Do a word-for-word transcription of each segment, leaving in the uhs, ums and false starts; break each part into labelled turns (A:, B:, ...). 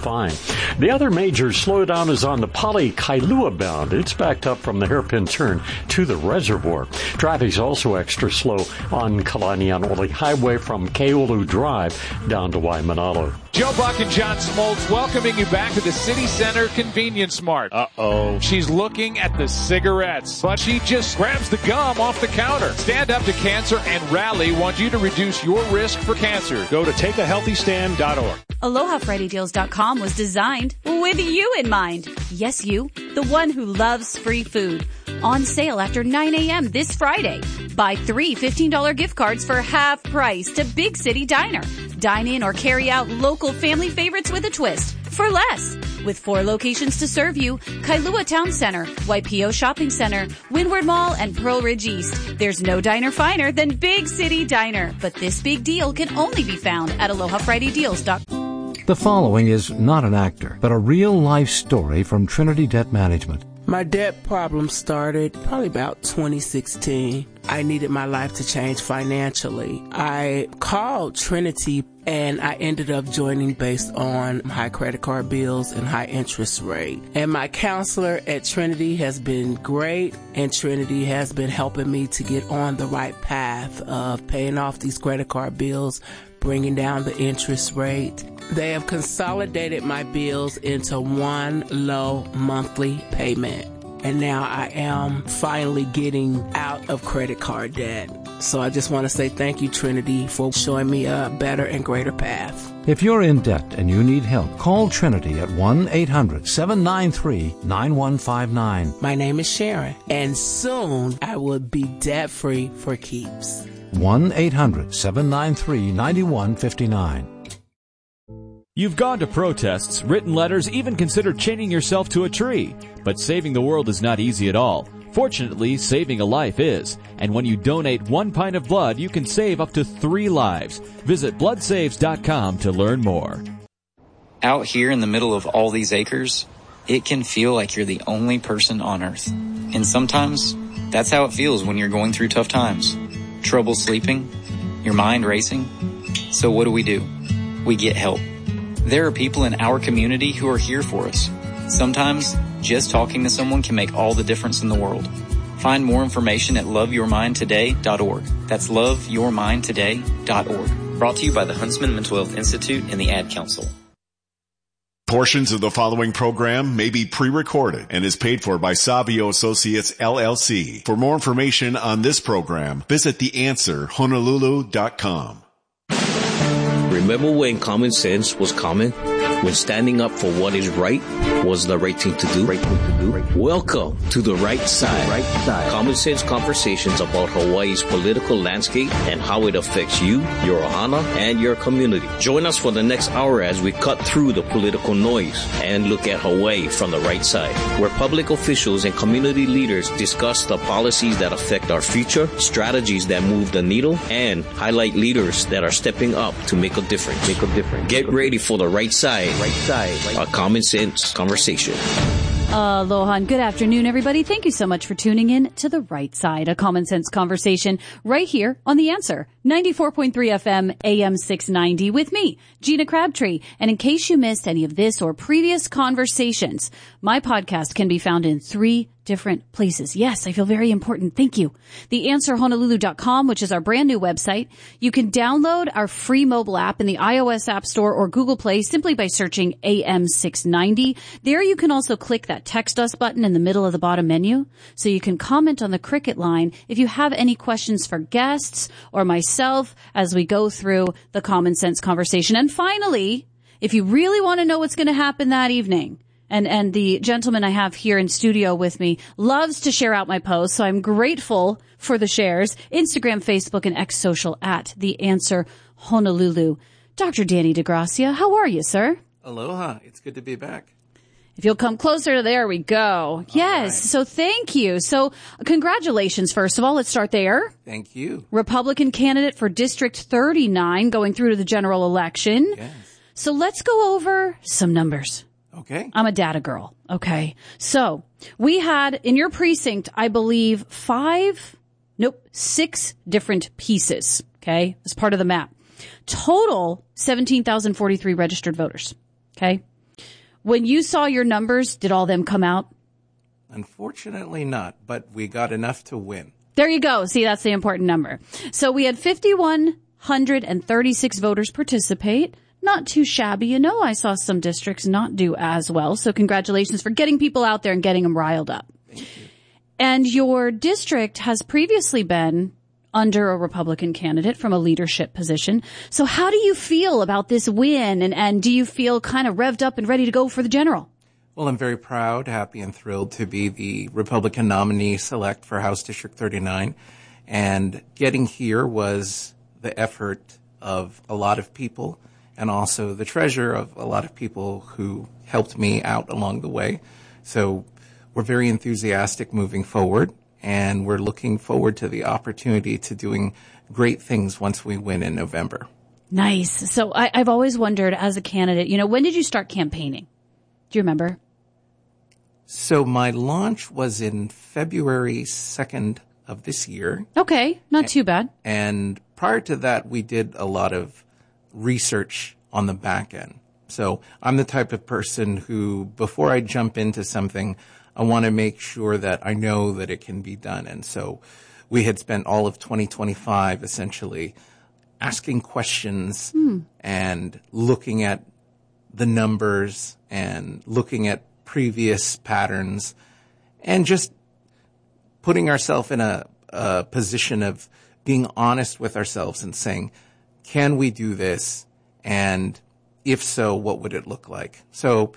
A: fine. The other major slowdown is on the Pali-Kailua bound. It's backed up from the hairpin turn to the reservoir. Traffic's also extra slow on Kalanianoli Highway from Keolu Drive down to Waimanalo.
B: Joe Buck and John Smoltz welcoming you back to the City Center Convenience Mart.
C: Uh-oh.
B: She's looking at the cigarettes, but she just grabs the gum off the counter. Stand Up to Cancer and Rally want you to reduce your risk for cancer.
C: Go to take a healthy stand dot org.
D: Aloha Friday Deals dot com was designed with you in mind. Yes, you, the one who loves free food. On sale after nine a.m. this Friday. Buy three fifteen dollars gift cards for half price to Big City Diner. Dine in or carry out local family favorites with a twist for less. With four locations to serve you, Kailua Town Center, Waipio Shopping Center, Windward Mall, and Pearl Ridge East. There's no diner finer than Big City Diner. But this big deal can only be found at Aloha Friday Deals dot com.
E: The following is not an actor, but a real-life story from Trinity Debt Management.
F: My debt problem started probably about twenty sixteen. I needed my life to change financially. I called Trinity and I ended up joining based on high credit card bills and high interest rate. And my counselor at Trinity has been great, and Trinity has been helping me to get on the right path of paying off these credit card bills, bringing down the interest rate. They have consolidated my bills into one low monthly payment. And now I am finally getting out of credit card debt. So I just want to say thank you, Trinity, for showing me a better and greater path.
E: If you're in debt and you need help, call Trinity at one eight hundred seven nine three nine one five nine.
F: My name is Sharon, and soon I will be debt-free for keeps.
E: one eight hundred seven nine three nine one five nine.
G: You've gone to protests, written letters, even considered chaining yourself to a tree. But saving the world is not easy at all. Fortunately, saving a life is. And when you donate one pint of blood, you can save up to three lives. Visit blood saves dot com to learn more.
H: Out here in the middle of all these acres, it can feel like you're the only person on Earth. And sometimes, that's how it feels when you're going through tough times. Trouble sleeping, your mind racing. So what do we do? We get help. There are people in our community who are here for us. Sometimes, just talking to someone can make all the difference in the world. Find more information at love your mind today dot org. That's love your mind today dot org. Brought to you by the Huntsman Mental Health Institute and the Ad Council.
I: Portions of the following program may be pre-recorded and is paid for by Savio Associates, L L C. For more information on this program, visit the answer honolulu dot com.
J: Remember when common sense was common? When standing up for what is right was the right thing to do? Right thing to do. Welcome to The Right Side. Right Side. Common sense conversations about Hawaii's political landscape and how it affects you, your ohana, and your community. Join us for the next hour as we cut through the political noise and look at Hawaii from the right side, where public officials and community leaders discuss the policies that affect our future, strategies that move the needle, and highlight leaders that are stepping up to make a difference. Make a difference. Get ready for The Right Side. Right side. A common sense conversation.
D: Aloha and good afternoon, everybody. Thank you so much for tuning in to The Right Side, a common sense conversation right here on The Answer, ninety-four point three F M, A M six ninety, with me, Gina Crabtree. And in case you missed any of this or previous conversations, my podcast can be found in three different places. Yes, I feel very important. Thank you. the answer honolulu dot com, which is our brand new website. You can download our free mobile app in the iOS App Store or Google Play simply by searching A M six ninety. There you can also click that text us button in the middle of the bottom menu, so you can comment on the Cricket line if you have any questions for guests or myself as we go through the common sense conversation. And finally, if you really want to know what's going to happen that evening, And, and the gentleman I have here in studio with me loves to share out my posts, so I'm grateful for the shares. Instagram, Facebook, and X social at The Answer Honolulu. Doctor Danny DeGracia, how are you, sir?
K: Aloha. It's good to be back.
D: If you'll come closer, there we go. All yes. Right. So thank you. So congratulations, first of all. Let's start there.
K: Thank you.
D: Republican candidate for District thirty-nine going through to the general election.
K: Yes.
D: So let's go over some numbers.
K: Okay.
D: I'm a data girl. Okay. So we had in your precinct, I believe five, nope, six different pieces. Okay. As part of the map. Total seventeen thousand forty-three registered voters. Okay. When you saw your numbers, did all them come out?
K: Unfortunately not, but we got enough to win.
D: There you go. See, that's the important number. So we had five thousand one hundred thirty-six voters participate. Not too shabby. You know, I saw some districts not do as well. So congratulations for getting people out there and getting them riled up.
K: Thank you.
D: And your district has previously been under a Republican candidate from a leadership position. So how do you feel about this win? And, and do you feel kind of revved up and ready to go for the general?
K: Well, I'm very proud, happy, and thrilled to be the Republican nominee select for House District thirty-nine. And getting here was the effort of a lot of people and also the treasure of a lot of people who helped me out along the way. So we're very enthusiastic moving forward, and we're looking forward to the opportunity to doing great things once we win in November.
D: Nice. So I, I've always wondered, as a candidate, you know, when did you start campaigning? Do you remember?
K: So my launch was in February second of this year.
D: Okay, not too bad.
K: And prior to that, we did a lot of research on the back end. So I'm the type of person who, before I jump into something, I want to make sure that I know that it can be done. And so we had spent all of twenty twenty-five essentially asking questions hmm. and looking at the numbers and looking at previous patterns and just putting ourselves in a, a position of being honest with ourselves and saying, can we do this? And if so, what would it look like? So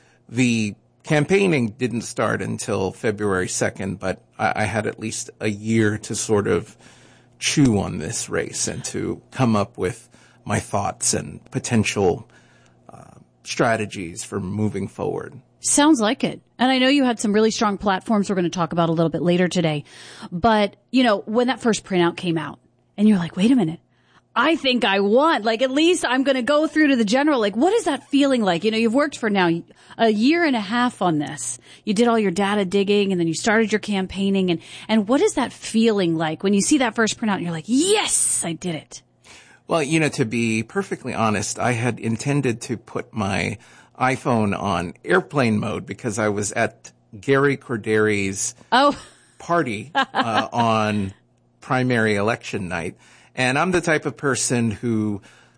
K: the campaigning didn't start until February second, but I, I had at least a year to sort of chew on this race and to come up with my thoughts and potential uh, strategies for moving forward.
D: Sounds like it. And I know you had some really strong platforms we're going to talk about a little bit later today. But, you know, when that first printout came out and you're like, wait a minute, I think I won. Like, at least I'm going to go through to the general. Like, what is that feeling like? You know, you've worked for now a year and a half on this. You did all your data digging and then you started your campaigning. And, and what is that feeling like when you see that first printout and you're like, yes, I did it?
K: Well, you know, to be perfectly honest, I had intended to put my iPhone on airplane mode because I was at Gary Corderi's
D: oh.
K: party uh, on primary election night. And I'm the type of person who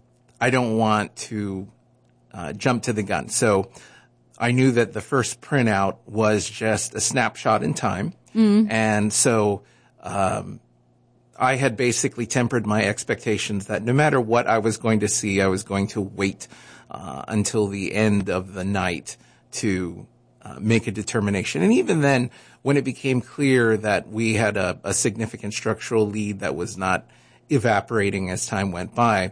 K: I don't want to uh, jump to the gun. So I knew that the first printout was just a snapshot in time.
D: Mm.
K: And so um, I had basically tempered my expectations that no matter what I was going to see, I was going to wait Uh, until the end of the night to uh, make a determination. And even then, when it became clear that we had a, a significant structural lead that was not evaporating as time went by,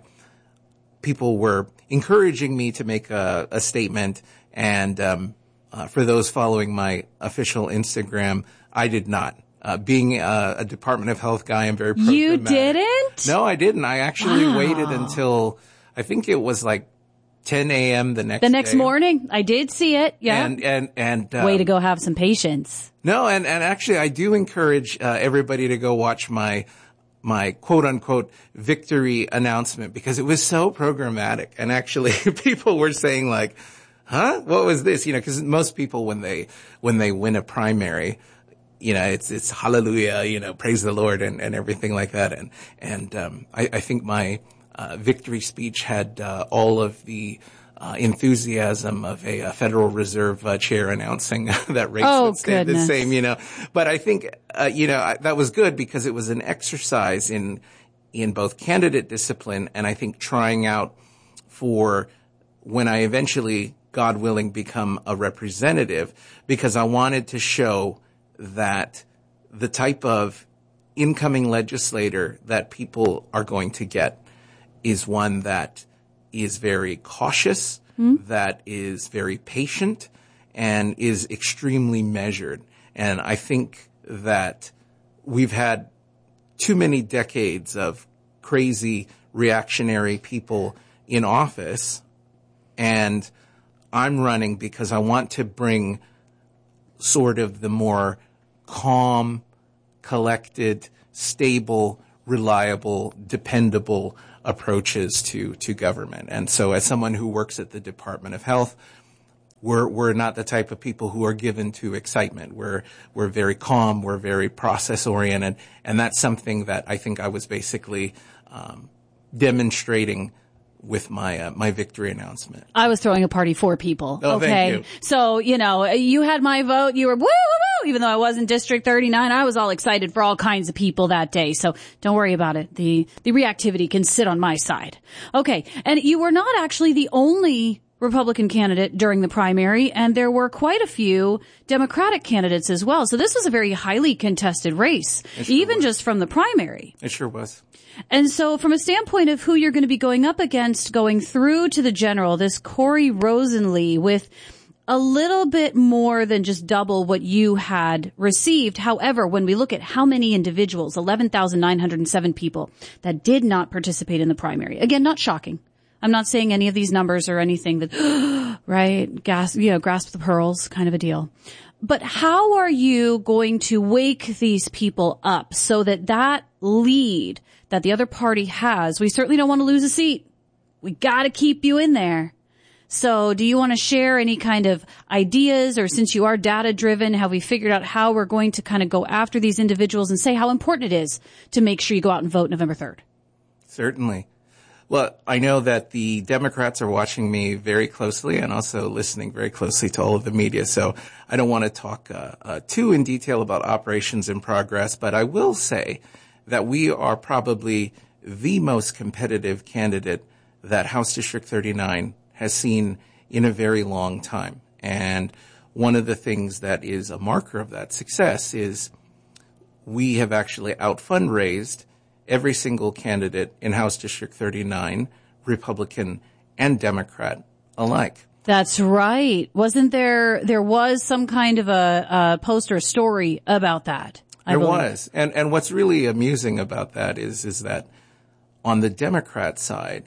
K: people were encouraging me to make a, a statement. And um, uh, for those following my official Instagram, I did not. Uh, being a, a Department of Health guy, I'm very programmatic.
D: You didn't?
K: No, I didn't. I actually
D: wow.
K: waited until, I think it was like ten a.m. the next
D: The next
K: day.
D: morning. I did see it. Yeah.
K: And, and, and, um,
D: way to go have some patience.
K: No, and, and actually I do encourage, uh, everybody to go watch my, my quote unquote victory announcement because it was so programmatic. And actually people were saying like, huh, what was this? You know, cause most people when they, when they win a primary, you know, it's, it's hallelujah, you know, praise the Lord and, and everything like that. And, and, um, I, I think my, Uh, victory speech had uh, all of the uh, enthusiasm of a, a Federal Reserve uh, chair announcing that rates
D: oh,
K: would stay
D: goodness.
K: the same, you know. But I think, uh, you know, I, that was good because it was an exercise in in both candidate discipline and I think trying out for when I eventually, God willing, become a representative because I wanted to show that the type of incoming legislator that people are going to get is one that is very cautious, mm-hmm. that is very patient, and is extremely measured. And I think that we've had too many decades of crazy reactionary people in office, and I'm running because I want to bring sort of the more calm, collected, stable, reliable, dependable approaches to, to government. And so as someone who works at the Department of Health, we're we're not the type of people who are given to excitement. We're we're very calm. We're very process oriented, and that's something that I think I was basically um, demonstrating with my uh, my victory announcement.
D: I was throwing a party for people.
K: Oh,
D: okay.
K: Thank you.
D: So, you know, you had my vote. You were woo, woo, woo. Even though I was in District thirty-nine, I was all excited for all kinds of people that day. So don't worry about it. The, the reactivity can sit on my side. Okay. And you were not actually the only Republican candidate during the primary, and there were quite a few Democratic candidates as well. So this was a very highly contested race, sure even was. just from the primary.
K: It sure was.
D: And so from a standpoint of who you're going to be going up against going through to the general, this Corey Rosenlee with a little bit more than just double what you had received. However, when we look at how many individuals, eleven thousand nine hundred seven people that did not participate in the primary. Again, not shocking. I'm not saying any of these numbers or anything that, right, gas, you know, grasp the pearls kind of a deal. But how are you going to wake these people up so that that lead that the other party has, we certainly don't want to lose a seat. We got to keep you in there. So do you want to share any kind of ideas, or since you are data driven, have we figured out how we're going to kind of go after these individuals and say how important it is to make sure you go out and vote November third?
K: Certainly. Well, I know that the Democrats are watching me very closely and also listening very closely to all of the media. So I don't want to talk uh, uh, too in detail about operations in progress, but I will say that we are probably the most competitive candidate that House District thirty-nine has seen in a very long time. And one of the things that is a marker of that success is we have actually out fundraised every single candidate in House District thirty-nine, Republican and Democrat alike.
D: That's right. Wasn't there, there was some kind of a, a post or a story about that? I
K: There
D: believe.
K: was. And, and what's really amusing about that is, is that on the Democrat side,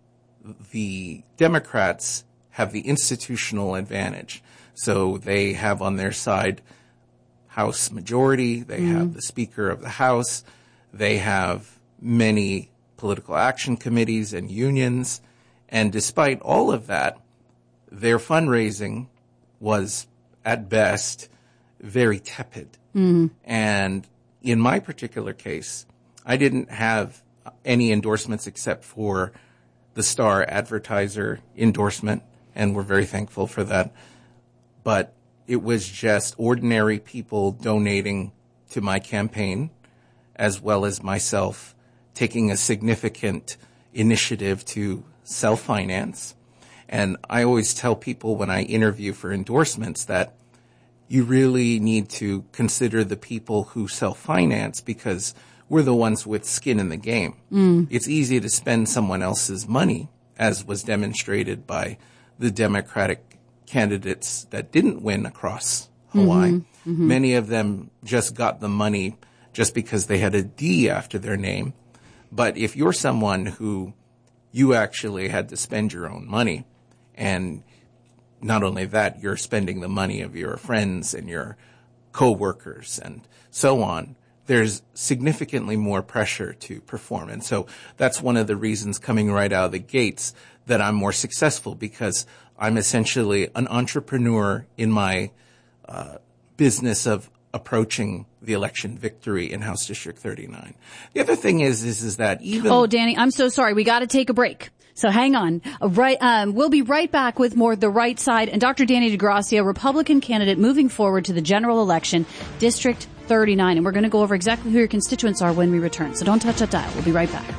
K: the Democrats have the institutional advantage. So they have on their side House majority. They mm-hmm. have the Speaker of the House. They have many political action committees and unions. And despite all of that, their fundraising was, at best, very tepid. Mm-hmm. And in my particular case, I didn't have any endorsements except for the Star advertiser endorsement, and we're very thankful for that. But it was just ordinary people donating to my campaign, as well as myself taking a significant initiative to self-finance. And I always tell people when I interview for endorsements that you really need to consider the people who self-finance, because we're the ones with skin in the game. Mm. It's easy to spend someone else's money, as was demonstrated by the Democratic candidates that didn't win across Hawaii. Mm-hmm. Mm-hmm. Many of them just got the money just because they had a D after their name. But if you're someone who you actually had to spend your own money, and not only that, you're spending the money of your friends and your coworkers and so on, there's significantly more pressure to perform. And so that's one of the reasons coming right out of the gates that I'm more successful, because I'm essentially an entrepreneur in my uh, business of approaching the election victory in House District thirty-nine. The other thing is, is, is that even...
D: Oh, Danny, I'm so sorry. We got to take a break. So hang on. Uh, right, um, we'll be right back with more The Right Side and Doctor Danny DeGracia, Republican candidate moving forward to the general election, District thirty-nine. And we're going to go over exactly who your constituents are when we return. So don't touch that dial. We'll be right back.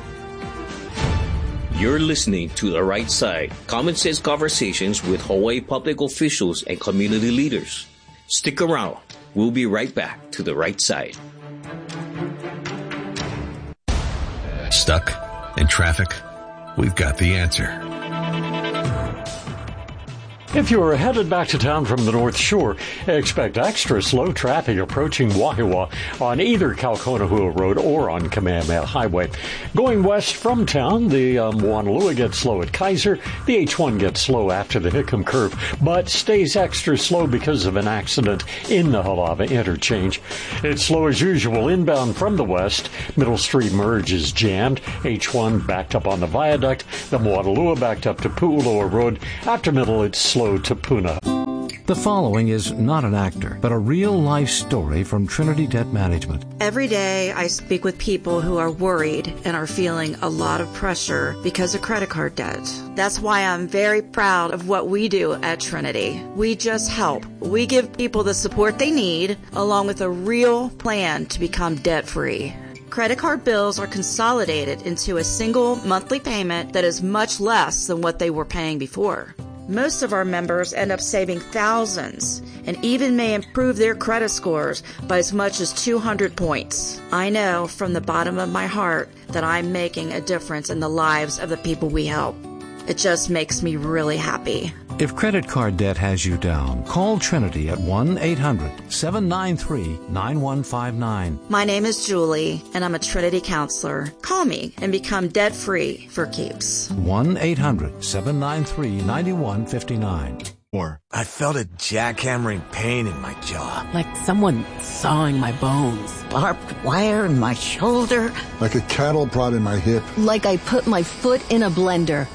J: You're listening to The Right Side, common sense conversations with Hawaii public officials and community leaders. Stick around. We'll be right back to The Right Side.
L: Stuck in traffic? We've got the answer.
A: If you're headed back to town from the North Shore, expect extra slow traffic approaching Wahiawa on either Kaukonahua Road or on Kamehameha Highway. Going west from town, the um, Moanalua gets slow at Kaiser. The H one gets slow after the Hickam Curve, but stays extra slow because of an accident in the Halava interchange. It's slow as usual inbound from the west. Middle Street merge is jammed. H one backed up on the viaduct. The Moanalua backed up to Pu'uloa Road. After Middle, it's slow to Puna.
E: The following is not an actor, but a real-life story from Trinity Debt Management.
M: Every day I speak with people who are worried and are feeling a lot of pressure because of credit card debt. That's why I'm very proud of what we do at Trinity. We just help. We give people the support they need, along with a real plan to become debt-free. Credit card bills are consolidated into a single monthly payment that is much less than what they were paying before. Most of our members end up saving thousands and even may improve their credit scores by as much as two hundred points. I know from the bottom of my heart that I'm making a difference in the lives of the people we help. It just makes me really happy.
E: If credit card debt has you down, call Trinity at one eight hundred seven nine three nine one five nine.
M: My name is Julie, and I'm a Trinity counselor. Call me and become debt-free for keeps.
E: one eight hundred seven nine three nine one five nine.
N: Or I felt a jackhammering pain in my jaw.
O: Like someone sawing my bones.
P: Barbed wire in my shoulder.
Q: Like a cattle prod in my hip.
P: Like I put my foot in a blender.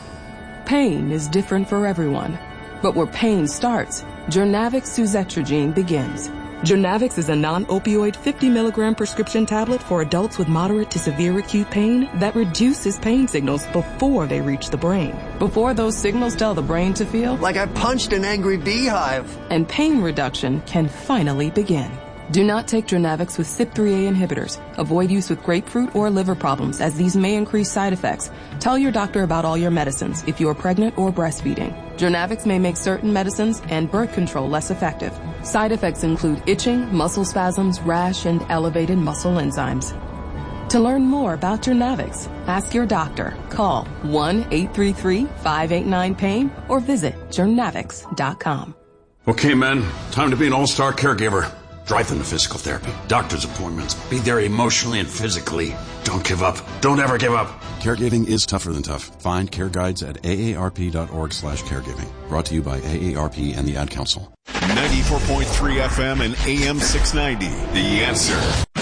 O: Pain is different for everyone. But where pain starts, Journavx Suzetrigine begins. Journavx is a non-opioid fifty milligram prescription tablet for adults with moderate to severe acute pain that reduces pain signals before they reach the brain. Before those signals tell the brain to feel
N: like I punched an angry beehive.
O: And pain reduction can finally begin. Do not take Journavx with C Y P three A inhibitors. Avoid use with grapefruit or liver problems, as these may increase side effects. Tell your doctor about all your medicines if you are pregnant or breastfeeding. Journavx may make certain medicines and birth control less effective. Side effects include itching, muscle spasms, rash, and elevated muscle enzymes. To learn more about Journavx, ask your doctor. Call one eight three three five eight nine pain or visit journavx dot com.
R: Okay, men, time to be an all-star caregiver. Drive them to physical therapy, doctor's appointments, be there emotionally and physically. Don't give up. Don't ever give up.
S: Caregiving is tougher than tough. Find care guides at A A R P dot org slash caregiving. Brought to you by A A R P and the Ad Council.
I: ninety-four point three F M and A M six ninety. The Answer.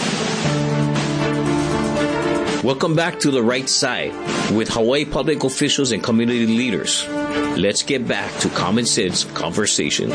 J: Welcome back to The Right Side with Hawaii public officials and community leaders. Let's get back to Common Sense Conversations.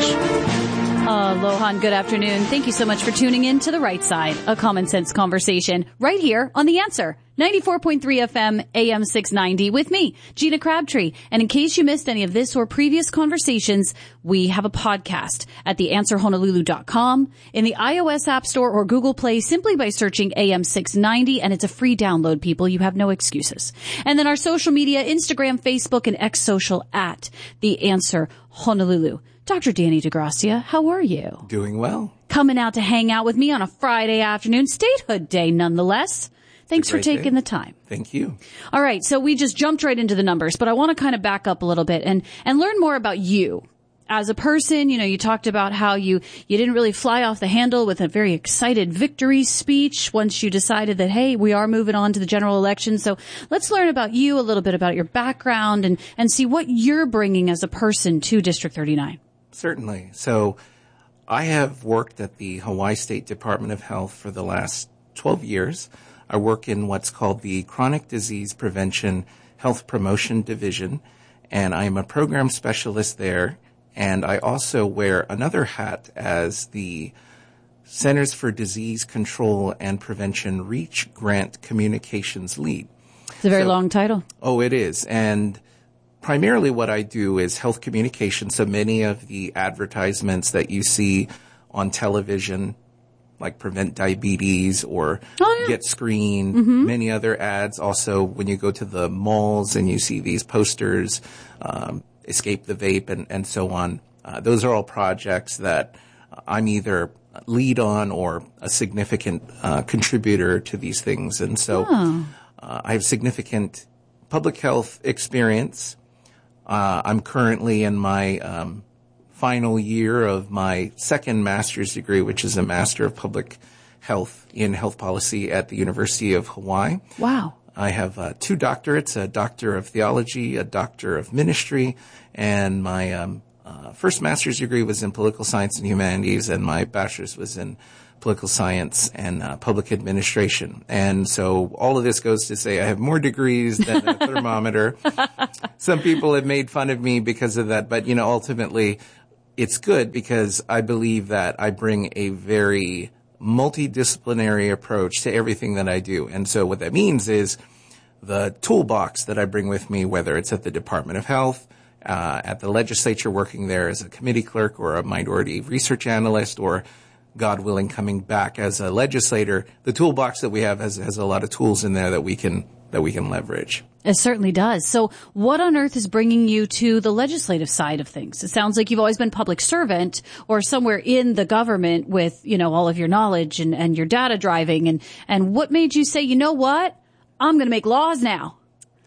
D: Aloha and good afternoon. Thank you so much for tuning in to The Right Side, a common sense conversation right here on The Answer. ninety-four point three F M, A M six ninety with me, Gina Crabtree. And in case you missed any of this or previous conversations, we have a podcast at the answer honolulu dot com, in the iOS App Store or Google Play, simply by searching A M six ninety, and it's a free download, people. You have no excuses. And then our social media, Instagram, Facebook, and X Social at The Answer Honolulu. Doctor Danny DeGracia, how are you?
K: Doing well.
D: Coming out to hang out with me on a Friday afternoon, Statehood Day nonetheless. Thanks for taking
K: day.
D: the time.
K: Thank you.
D: All right, so we just jumped right into the numbers, but I want to kind of back up a little bit and, and learn more about you. As a person, you know, you talked about how you, you didn't really fly off the handle with a very excited victory speech once you decided that, hey, we are moving on to the general election. So let's learn about you, a little bit about your background, and, and see what you're bringing as a person to District thirty-nine.
K: Certainly. So I have worked at the Hawaii State Department of Health for the last twelve years. I work in what's called the Chronic Disease Prevention Health Promotion Division, and I'm a program specialist there. And I also wear another hat as the Centers for Disease Control and Prevention REACH Grant Communications Lead.
D: It's a very
K: so,
D: long title.
K: Oh, it is. And primarily what I do is health communication. So many of the advertisements that you see on television, like Prevent Diabetes or oh, yeah. Get Screened, mm-hmm. many other ads. Also, when you go to the malls and you see these posters, um, Escape the Vape and, and so on. Uh, those are all projects that I'm either lead on or a significant uh, contributor to these things. And so oh. uh, I have significant public health experience. Uh, I'm currently in my um, final year of my second master's degree, which is a Master of Public Health in Health Policy at the University of Hawaii.
D: Wow.
K: I have uh, two doctorates, a Doctor of Theology, a Doctor of Ministry, and my um, uh, first master's degree was in Political Science and Humanities, and my bachelor's was in Political Science and uh, Public Administration. And so all of this goes to say I have more degrees than a thermometer. Some people have made fun of me because of that, but, you know, ultimately it's good because I believe that I bring a very multidisciplinary approach to everything that I do. And so what that means is the toolbox that I bring with me, whether it's at the Department of Health, uh, at the legislature working there as a committee clerk or a minority research analyst, or God willing coming back as a legislator, the toolbox that we have has, has a lot of tools in there that we can that we can leverage.
D: It certainly does. So what on earth is bringing you to the legislative side of things? It sounds like you've always been public servant or somewhere in the government with, you know, all of your knowledge and, and your data driving. And, and what made you say, you know what? I'm going to make laws now.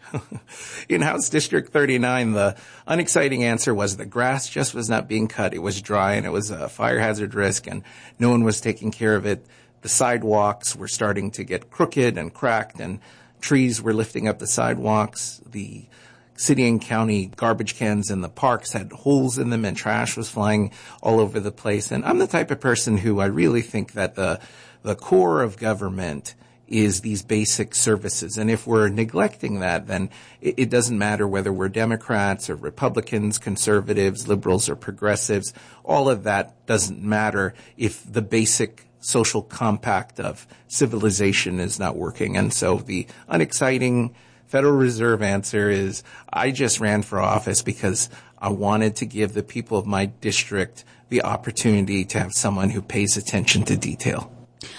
K: In House District thirty-nine, the unexciting answer was the grass just was not being cut. It was dry and it was a fire hazard risk and no one was taking care of it. The sidewalks were starting to get crooked and cracked and trees were lifting up the sidewalks. The city and county garbage cans in the parks had holes in them and trash was flying all over the place. And I'm the type of person who I really think that the the core of government is these basic services. And if we're neglecting that, then it, it doesn't matter whether we're Democrats or Republicans, conservatives, liberals or progressives. All of that doesn't matter if the basic social compact of civilization is not working. And so the unexciting Federal Reserve answer is I just ran for office because I wanted to give the people of my district the opportunity to have someone who pays attention to detail.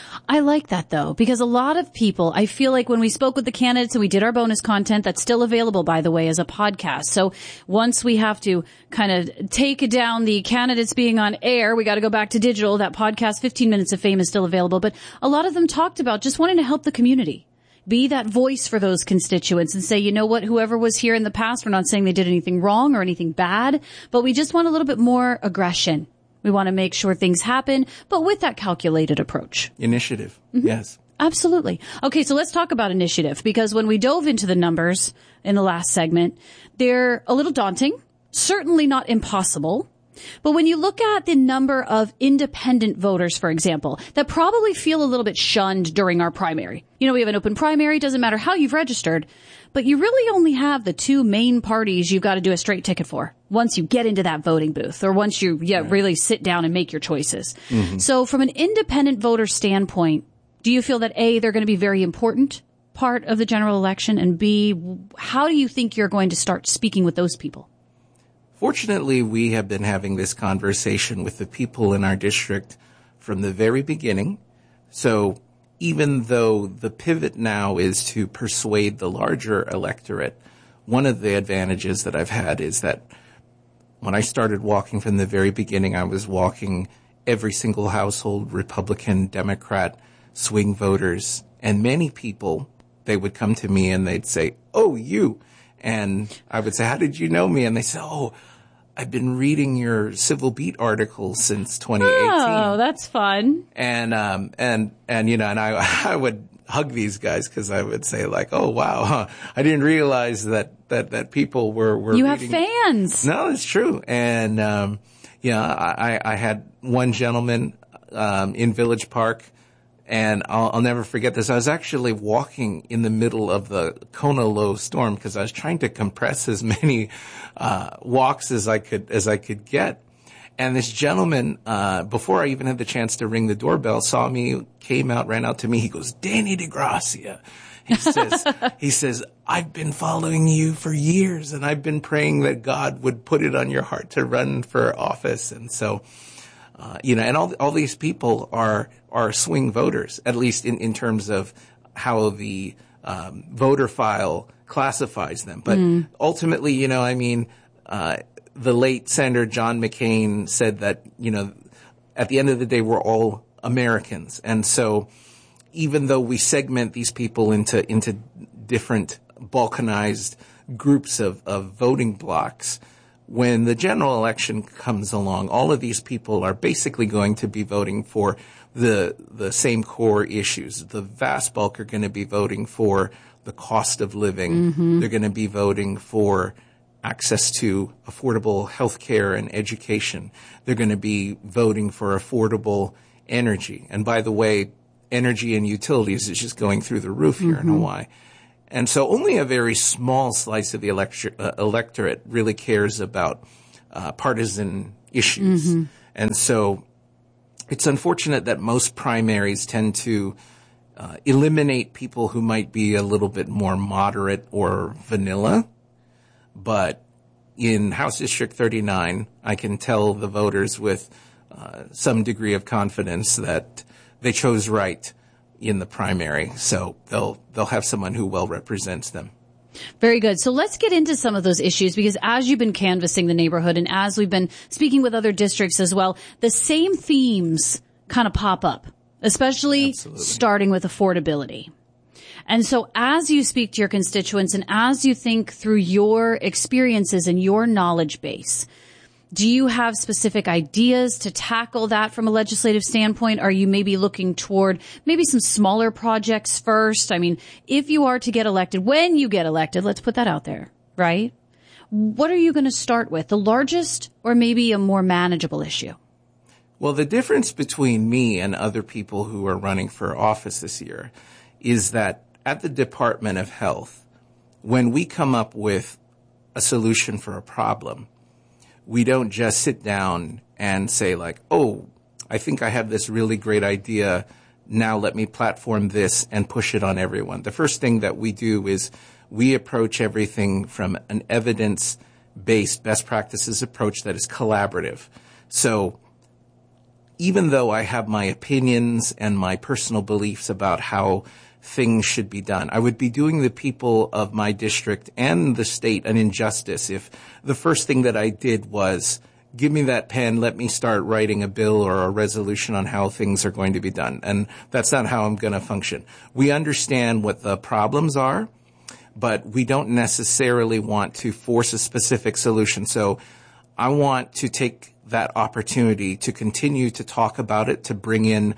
D: I like that, though, because a lot of people, I feel like when we spoke with the candidates and we did our bonus content, that's still available, by the way, as a podcast. So once we have to kind of take down the candidates being on air, we got to go back to digital. That podcast, fifteen minutes of Fame, is still available. But a lot of them talked about just wanting to help the community, be that voice for those constituents and say, you know what, whoever was here in the past, we're not saying they did anything wrong or anything bad, but we just want a little bit more aggression. We want to make sure things happen, but with that calculated approach.
K: Initiative. Mm-hmm. Yes.
D: Absolutely. Okay, so let's talk about initiative, because when we dove into the numbers in the last segment, they're a little daunting, certainly not impossible. But when you look at the number of independent voters, for example, that probably feel a little bit shunned during our primary. You know, we have an open primary, doesn't matter how you've registered, but you really only have the two main parties you've got to do a straight ticket for once you get into that voting booth or once you yeah, right. really sit down and make your choices. Mm-hmm. So from an independent voter standpoint, do you feel that A, they're going to be very important part of the general election, and B, how do you think you're going to start speaking with those people?
K: Fortunately, we have been having this conversation with the people in our district from the very beginning. So even though the pivot now is to persuade the larger electorate, one of the advantages that I've had is that when I started walking from the very beginning, I was walking every single household, Republican, Democrat, swing voters. And many people, they would come to me and they'd say, oh, you. And I would say, how did you know me? And they say, oh, I've been reading your Civil Beat article since twenty eighteen.
D: Oh, that's fun.
K: And, um, and, and, you know, and I, I would hug these guys because I would say like, oh, wow, huh, I didn't realize that, that, that people were, were
D: You
K: reading.
D: have fans.
K: No, it's true. And, um, yeah, I, I had one gentleman, um, in Village Park, and I'll, I'll never forget this. I was actually walking in the middle of the Kona low storm because I was trying to compress as many uh walks as I could as I could get. And this gentleman, uh before I even had the chance to ring the doorbell, saw me, came out, ran out to me. He goes, Danny DeGracia. He says, he says, I've been following you for years, and I've been praying that God would put it on your heart to run for office. And so, Uh, you know, and all all these people are are swing voters, at least in, in terms of how the um, voter file classifies them. But mm. ultimately, you know, I mean, uh, the late Senator John McCain said that, you know, at the end of the day, we're all Americans. And so even though we segment these people into into different balkanized groups of, of voting blocks, when the general election comes along, all of these people are basically going to be voting for the the same core issues. The vast bulk are going to be voting for the cost of living. Mm-hmm. They're going to be voting for access to affordable health care and education. They're going to be voting for affordable energy. And by the way, energy and utilities is just going through the roof here mm-hmm. in Hawaii. And so only a very small slice of the elector- uh, electorate really cares about uh, partisan issues.
D: Mm-hmm.
K: And so it's unfortunate that most primaries tend to uh, eliminate people who might be a little bit more moderate or vanilla. But in House District thirty-nine, I can tell the voters with uh, some degree of confidence that they chose right in the primary. So they'll they'll have someone who well represents them.
D: Very good. So let's get into some of those issues, because as you've been canvassing the neighborhood and as we've been speaking with other districts as well, the same themes kind of pop up, especially Absolutely. starting with affordability. And so as you speak to your constituents and as you think through your experiences and your knowledge base, do you have specific ideas to tackle that from a legislative standpoint? Are you maybe looking toward maybe some smaller projects first? I mean, if you are to get elected, when you get elected, let's put that out there, right? What are you going to start with? The largest or maybe a more manageable issue?
K: Well, the difference between me and other people who are running for office this year is that at the Department of Health, when we come up with a solution for a problem, we don't just sit down and say like, oh, I think I have this really great idea. Now let me platform this and push it on everyone. The first thing that we do is we approach everything from an evidence-based best practices approach that is collaborative. So even though I have my opinions and my personal beliefs about how things should be done, I would be doing the people of my district and the state an injustice if the first thing that I did was give me that pen, let me start writing a bill or a resolution on how things are going to be done. And that's not how I'm going to function. We understand what the problems are, but we don't necessarily want to force a specific solution. So I want to take that opportunity to continue to talk about it, to bring in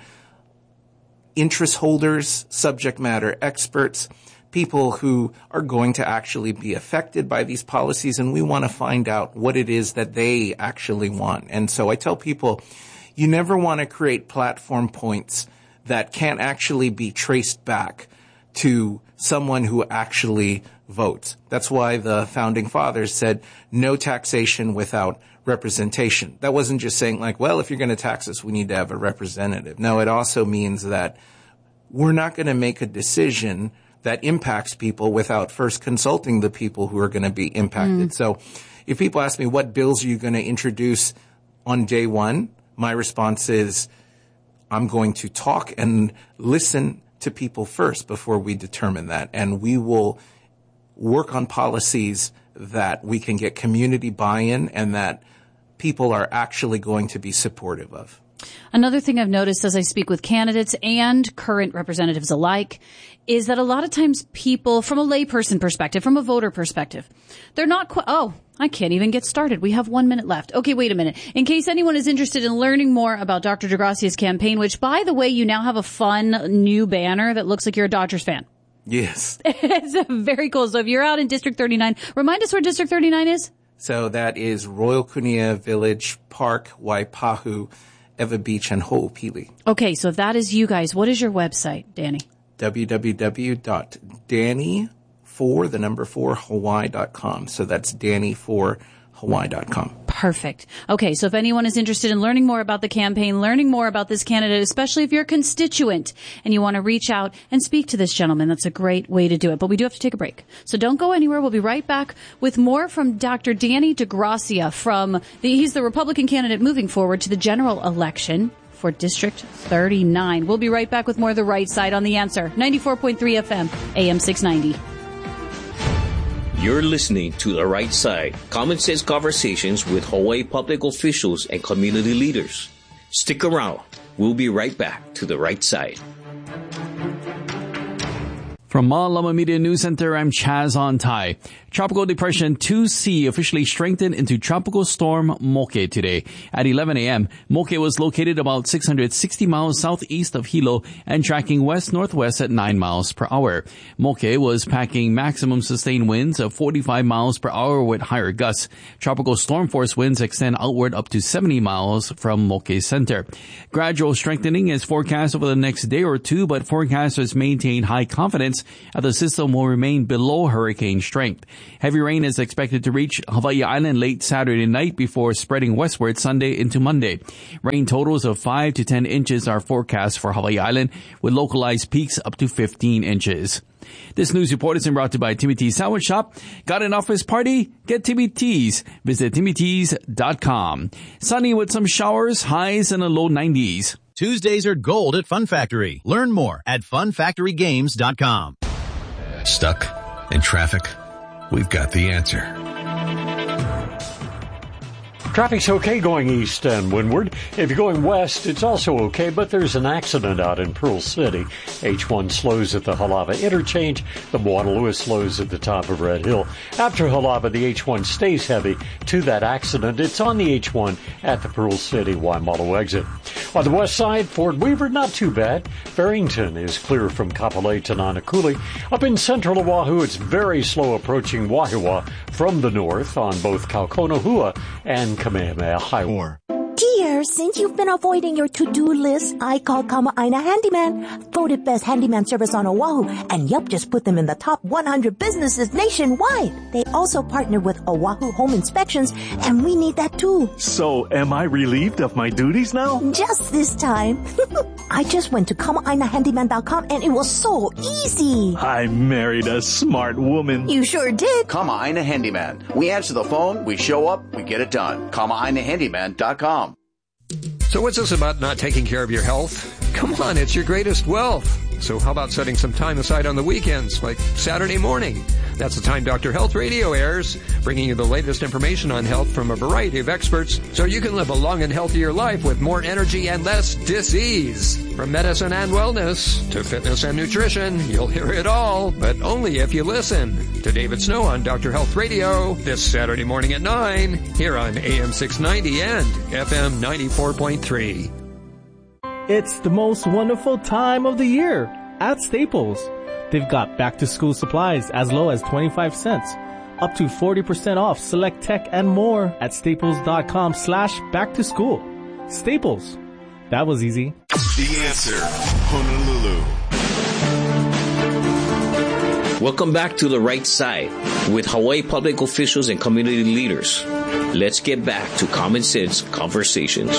K: interest holders, subject matter experts, people who are going to actually be affected by these policies, and we want to find out what it is that they actually want. And so I tell people, you never want to create platform points that can't actually be traced back to someone who actually votes. That's why the founding fathers said no taxation without representation. That wasn't just saying like, well, if you're going to tax us, we need to have a representative. No, it also means that we're not going to make a decision that impacts people without first consulting the people who are going to be impacted. Mm. So if people ask me, what bills are you going to introduce on day one? My response is, I'm going to talk and listen to people first before we determine that. And we will work on policies that we can get community buy-in and that people are actually going to be supportive of.
D: Another thing I've noticed as I speak with candidates and current representatives alike is that a lot of times people, from a layperson perspective, from a voter perspective, they're not quite, oh, I can't even get started. We have one minute left. Okay, wait a minute. In case anyone is interested in learning more about Doctor DeGracia's campaign, which, by the way, you now have a fun new banner that looks like you're a Dodgers fan.
K: Yes.
D: It's very cool. So if you're out in District thirty-nine, remind us where District thirty-nine is.
K: So that is Royal Kunia Village Park, Waipahu, Ewa Beach, and Ho'opili.
D: Okay, so if that is you guys, what is your website, Danny?
K: w w w dot danny for the number four hawaii dot com. So that's danny for hawaii dot com.
D: Perfect. Okay, so if anyone is interested in learning more about the campaign, learning more about this candidate, especially if you're a constituent and you want to reach out and speak to this gentleman, that's a great way to do it. But we do have to take a break. So don't go anywhere. We'll be right back with more from Doctor Danny DeGracia from the, he's the Republican candidate moving forward to the general election for District thirty-nine. We'll be right back with more of The Right Side on The Answer, ninety-four point three F M, A M six ninety.
J: You're listening to The Right Side, common sense conversations with Hawaii public officials and community leaders. Stick around. We'll be right back to The Right Side.
G: From Malama Media News Center, I'm Chaz Ontai. Tropical Depression two C officially strengthened into Tropical Storm Moke today. At eleven a.m., Moke was located about six hundred sixty miles southeast of Hilo and tracking west-northwest at nine miles per hour. Moke was packing maximum sustained winds of forty-five miles per hour with higher gusts. Tropical storm force winds extend outward up to seventy miles from Moke's center. Gradual strengthening is forecast over the next day or two, but forecasters maintain high confidence
T: winds, and the system will remain below hurricane strength. Heavy rain is expected to reach Hawaii Island late Saturday night before spreading westward Sunday into Monday. Rain totals of five to ten inches are forecast for Hawaii Island, with localized peaks up to fifteen inches. This news report is brought to you by Timmy T's Sandwich Shop. Got an office party? Get Timmy T's. Visit timmy tees dot com. Sunny with some showers, highs in the low nineties.
U: Tuesdays are gold at Fun Factory. Learn more at fun factory games dot com.
L: Stuck in traffic? We've got the answer.
A: Traffic's okay going east and windward. If you're going west, it's also okay, but there's an accident out in Pearl City. H one slows at the Halava interchange. The Moana Lewis slows at the top of Red Hill. After Halava, the H one stays heavy to that accident. It's on the H one at the Pearl City Waimalu exit. On the west side, Fort Weaver, not too bad. Farrington is clear from Kapolei to Nanakuli. Up in central Oahu, it's very slow approaching Wahiawa from the north on both Kaukonahua and Kamehameha Highway.
V: Dear, since you've been avoiding your to-do list, I called Kama'aina Handyman, voted best handyman service on Oahu, and Yelp just put them in the top one hundred businesses nationwide. They also partner with Oahu Home Inspections, and we need that too.
W: So, am I relieved of my duties now?
V: Just this time. I just went to Kama'aina Handyman dot com, and it was so easy.
W: I married a smart woman.
V: You sure did.
X: Kama'aina Handyman. We answer the phone, we show up, we get it done. Kama'aina Handyman dot com.
Y: So what's this about not taking care of your health? Come on, it's your greatest wealth. So how about setting some time aside on the weekends, like Saturday morning? That's the time Doctor Health Radio airs, bringing you the latest information on health from a variety of experts so you can live a long and healthier life with more energy and less disease. From medicine and wellness to fitness and nutrition, you'll hear it all, but only if you listen. To David Snow on Doctor Health Radio this Saturday morning at nine, here on A M six ninety and F M ninety-four point three.
C: It's the most wonderful time of the year at Staples. They've got back-to-school supplies as low as twenty-five cents, up to forty percent off select tech and more at staples.com slash back-to-school. Staples. That was easy.
I: The Answer, Honolulu.
J: Welcome back to The Right Side with Hawaii public officials and community leaders. Let's get back to Common Sense Conversations.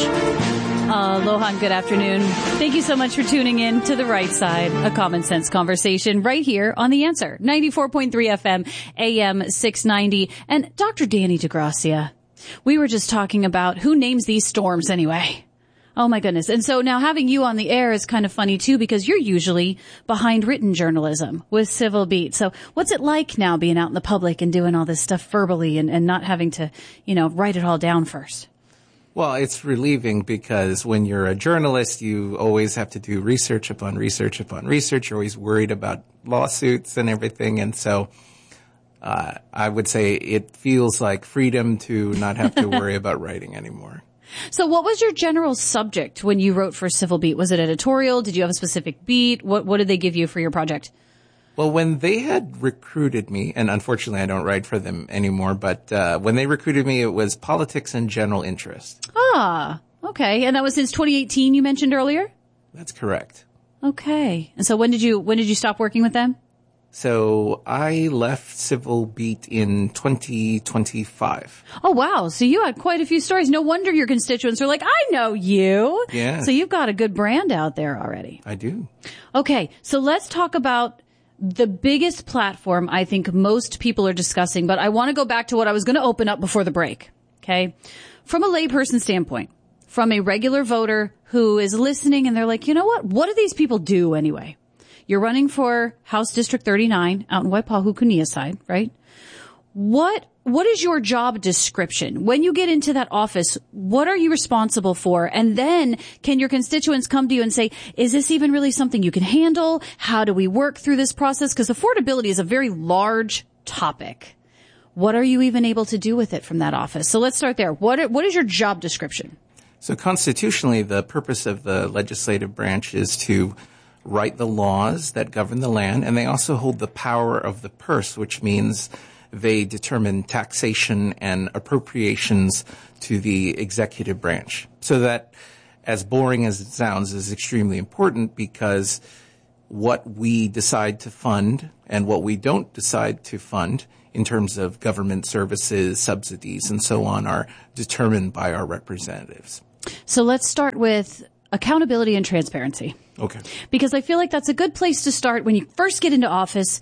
D: Aloha and good afternoon. Thank you so much for tuning in to The Right Side, a common sense conversation right here on The Answer, ninety-four point three F M, A M six ninety. And Doctor Danny DeGracia, we were just talking about who names these storms anyway. Oh my goodness. And so now having you on the air is kind of funny too, because you're usually behind written journalism with Civil Beat. So what's it like now being out in the public and doing all this stuff verbally and, and not having to, you know, write it all down first?
K: Well, it's relieving because when you're a journalist, you always have to do research upon research upon research. You're always worried about lawsuits and everything. And so uh, I would say it feels like freedom to not have to worry about writing anymore.
D: So what was your general subject when you wrote for Civil Beat? Was it editorial? Did you have a specific beat? What what did they give you for your project?
K: Well, when they had recruited me, and unfortunately I don't write for them anymore, but uh, when they recruited me, it was politics and general interest.
D: Ah, okay. And that was since twenty eighteen you mentioned earlier?
K: That's correct.
D: Okay. And so when did you when did you stop working with them?
K: So I left Civil Beat in twenty twenty-five.
D: Oh, wow. So you had quite a few stories. No wonder your constituents are like, I know you.
K: Yeah.
D: So you've got a good brand out there already.
K: I do.
D: Okay. So let's talk about the biggest platform I think most people are discussing, but I want to go back to what I was going to open up before the break. Okay. From a layperson standpoint, from a regular voter who is listening and they're like, you know what? What do these people do anyway? You're running for House District thirty-nine out in Waipahu, Kunia side, right? What, what is your job description? When you get into that office, what are you responsible for? And then can your constituents come to you and say, is this even really something you can handle? How do we work through this process? Because affordability is a very large topic. What are you even able to do with it from that office? So let's start there. What, what is your job description?
K: So constitutionally, the purpose of the legislative branch is to write the laws that govern the land, and they also hold the power of the purse, which means they determine taxation and appropriations to the executive branch. So that, as boring as it sounds, is extremely important because what we decide to fund and what we don't decide to fund in terms of government services, subsidies, and so on are determined by our representatives.
D: So let's start with accountability and transparency.
K: Okay.
D: Because I feel like that's a good place to start when you first get into office.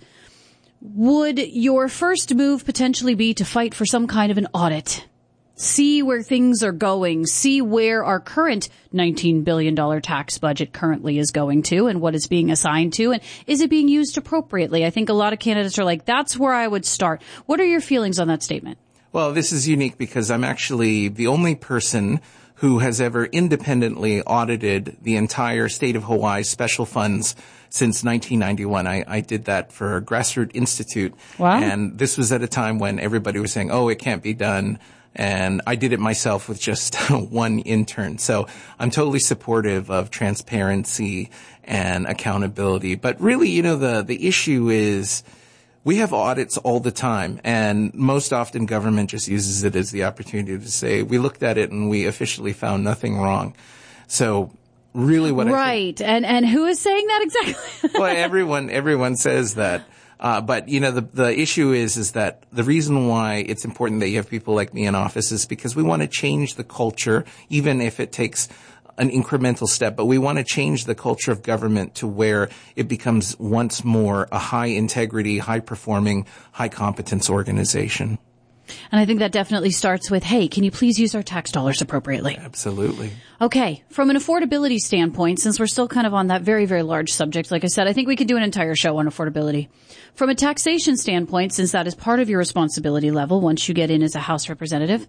D: Would your first move potentially be to fight for some kind of an audit? See where things are going, see where our current nineteen billion dollars tax budget currently is going to and what is being assigned to, and is it being used appropriately? I think a lot of candidates are like, that's where I would start. What are your feelings on that statement?
K: Well, this is unique because I'm actually the only person who has ever independently audited the entire state of Hawaii special funds since nineteen ninety-one. I, I did that for Grassroots Institute.
D: Wow.
K: And this was at a time when everybody was saying, oh, it can't be done. And I did it myself with just one intern. So I'm totally supportive of transparency and accountability. But really, you know, the, the issue is we have audits all the time, and most often government just uses it as the opportunity to say, we looked at it and we officially found nothing wrong. So really what
D: right.
K: I think,
D: and and who is saying that exactly?
K: well, everyone everyone says that. Uh, but, you know, the, the issue is, is that the reason why it's important that you have people like me in office is because we want to change the culture, even if it takes an incremental step, but we want to change the culture of government to where it becomes once more a high integrity, high performing, high competence organization.
D: And I think that definitely starts with, hey, can you please use our tax dollars appropriately?
K: Absolutely.
D: Okay. From an affordability standpoint, since we're still kind of on that very, very large subject, like I said, I think we could do an entire show on affordability. From a taxation standpoint, since that is part of your responsibility level once you get in as a House representative,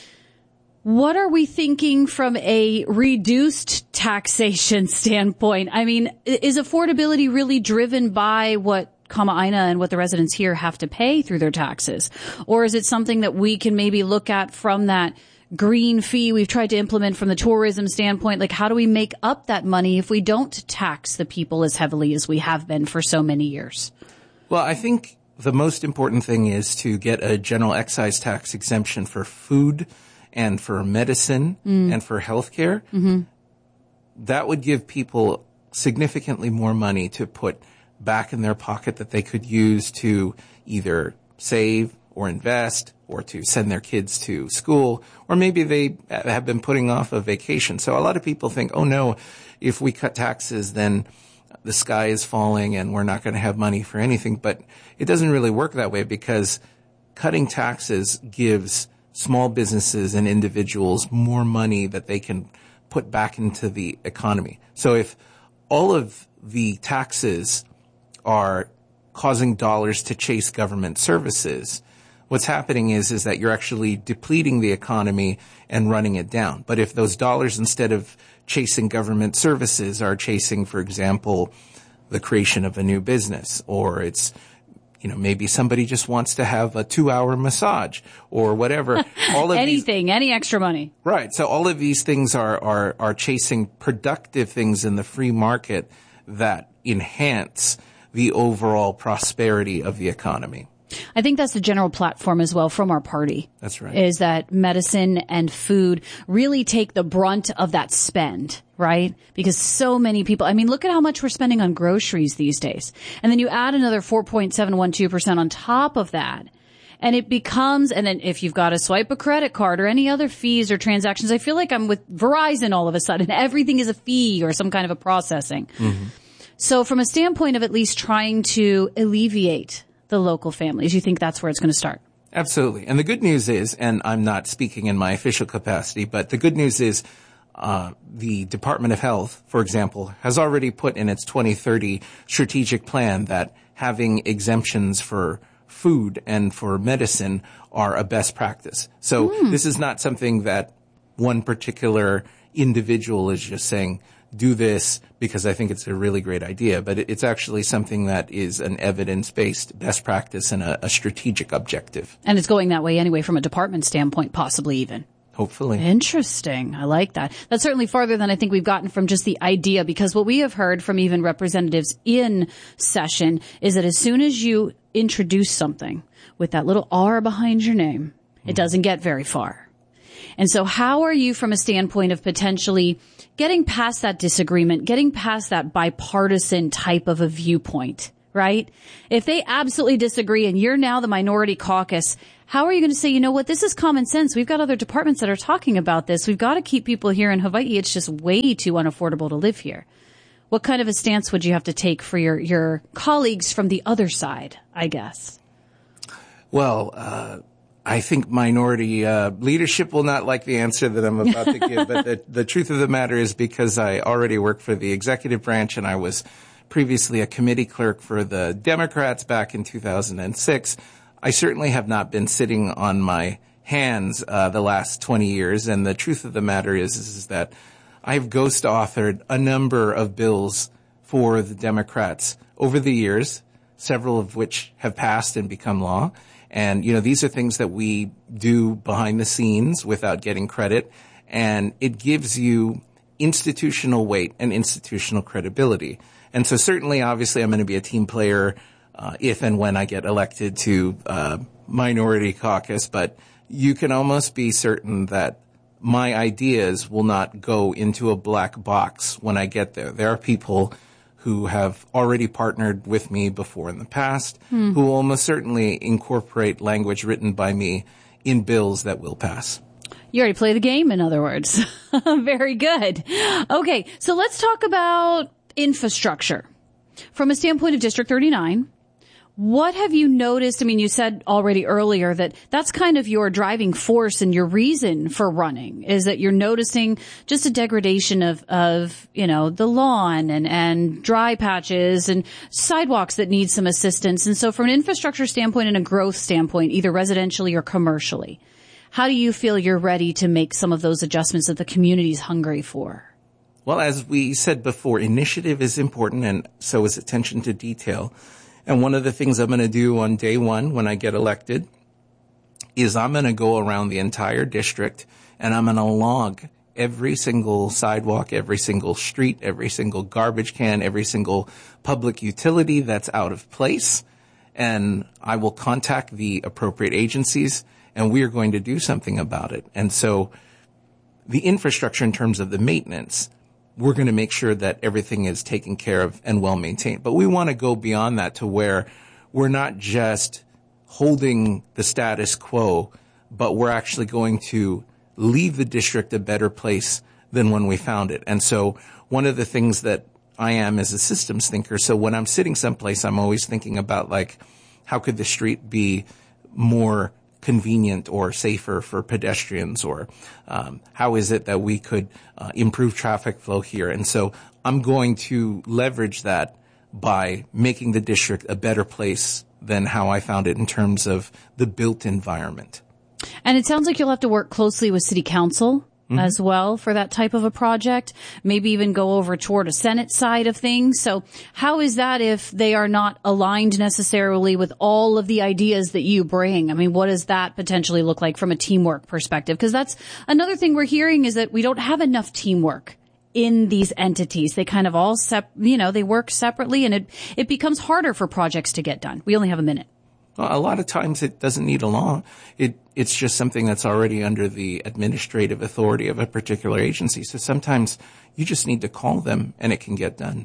D: what are we thinking from a reduced taxation standpoint? I mean, is affordability really driven by what Kama'aina and what the residents here have to pay through their taxes? Or is it something that we can maybe look at from that green fee we've tried to implement from the tourism standpoint? Like, how do we make up that money if we don't tax the people as heavily as we have been for so many years?
K: Well, I think the most important thing is to get a general excise tax exemption for food and for medicine mm. and for healthcare.
D: Mm-hmm.
K: That would give people significantly more money to put back in their pocket that they could use to either save or invest or to send their kids to school, or maybe they have been putting off a vacation. So a lot of people think, oh no, if we cut taxes, then the sky is falling and we're not going to have money for anything. But it doesn't really work that way, because cutting taxes gives small businesses and individuals more money that they can put back into the economy. So if all of the taxes are causing dollars to chase government services, what's happening is, is that you're actually depleting the economy and running it down. But if those dollars, instead of chasing government services, are chasing, for example, the creation of a new business, or it's, you know, maybe somebody just wants to have a two hour massage or whatever. All of
D: anything,
K: these,
D: any extra money.
K: Right. So all of these things are, are, are chasing productive things in the free market that enhance the overall prosperity of the economy.
D: I think that's the general platform as well from our party.
K: That's right.
D: Is that medicine and food really take the brunt of that spend, right? Because so many people, I mean, look at how much we're spending on groceries these days. And then you add another four point seven one two percent on top of that. And it becomes, and then if you've got to swipe a credit card or any other fees or transactions, I feel like I'm with Verizon all of a sudden. Everything is a fee or some kind of a processing.
K: Mm-hmm.
D: So from a standpoint of at least trying to alleviate the local families, you think that's where it's going to start?
K: Absolutely. And the good news is, and I'm not speaking in my official capacity, but the good news is uh the Department of Health, for example, has already put in its twenty thirty strategic plan that having exemptions for food and for medicine are a best practice. So
D: Mm.
K: this is not something that one particular individual is just saying, do this because I think it's a really great idea, but it's actually something that is an evidence-based best practice and a, a strategic objective.
D: And it's going that way anyway from a department standpoint, possibly even.
K: Hopefully.
D: Interesting. I like that. That's certainly farther than I think we've gotten from just the idea, because what we have heard from even representatives in session is that as soon as you introduce something with that little R behind your name, it doesn't get very far. And so how are you from a standpoint of potentially getting past that disagreement, getting past that bipartisan type of a viewpoint, right? If they absolutely disagree and you're now the minority caucus, how are you going to say, you know what, this is common sense. We've got other departments that are talking about this. We've got to keep people here in Hawaii. It's just way too unaffordable to live here. What kind of a stance would you have to take for your, your colleagues from the other side, I guess?
K: Well, uh, I think minority uh, leadership will not like the answer that I'm about to give. But the, the truth of the matter is, because I already work for the executive branch and I was previously a committee clerk for the Democrats back in two thousand six, I certainly have not been sitting on my hands uh, the last twenty years. And the truth of the matter is, is, is that I've ghost authored a number of bills for the Democrats over the years, several of which have passed and become law. And, you know, these are things that we do behind the scenes without getting credit. And it gives you institutional weight and institutional credibility. And so certainly, obviously, I'm going to be a team player uh, if and when I get elected to uh, minority caucus. But you can almost be certain that my ideas will not go into a black box when I get there. There are people who have already partnered with me before in the past, hmm. who will almost certainly incorporate language written by me in bills that will pass.
D: You already play the game, in other words. Very good. Okay, so let's talk about infrastructure. From a standpoint of District thirty-nine, what have you noticed? I mean, you said already earlier that that's kind of your driving force and your reason for running, is that you're noticing just a degradation of, of, you know, the lawn and, and dry patches and sidewalks that need some assistance. And so from an infrastructure standpoint and a growth standpoint, either residentially or commercially, how do you feel you're ready to make some of those adjustments that the community's hungry for?
K: Well, as we said before, initiative is important, and so is attention to detail. And one of the things I'm going to do on day one when I get elected is I'm going to go around the entire district and I'm going to log every single sidewalk, every single street, every single garbage can, every single public utility that's out of place. And I will contact the appropriate agencies and we are going to do something about it. And so the infrastructure in terms of the maintenance, we're going to make sure that everything is taken care of and well maintained. But we want to go beyond that to where we're not just holding the status quo, but we're actually going to leave the district a better place than when we found it. And so one of the things that I am is a systems thinker. So when I'm sitting someplace, I'm always thinking about, like, how could the street be more convenient or safer for pedestrians, or um, how is it that we could uh, improve traffic flow here? And so I'm going to leverage that by making the district a better place than how I found it in terms of the built environment.
D: And it sounds like you'll have to work closely with City Council Mm-hmm. as well for that type of a project, maybe even go over toward a Senate side of things. So how is that if they are not aligned necessarily with all of the ideas that you bring? I mean, what does that potentially look like from a teamwork perspective? Because that's another thing we're hearing, is that we don't have enough teamwork in these entities. They kind of all, sep- you know, they work separately, and it, it becomes harder for projects to get done. We only have a minute.
K: Well, a lot of times it doesn't need a law. It, it's just something that's already under the administrative authority of a particular agency. So sometimes you just need to call them and it can get done.